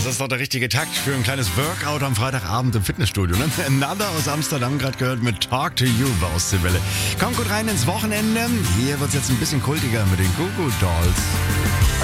ist doch der richtige Takt für ein kleines Workout am Freitagabend im Fitnessstudio. Ne? Nada aus Amsterdam gerade gehört mit Talk to You bei Ostseewelle. Kommt gut rein ins Wochenende. Hier wird es jetzt ein bisschen kultiger mit den Goo Goo Dolls.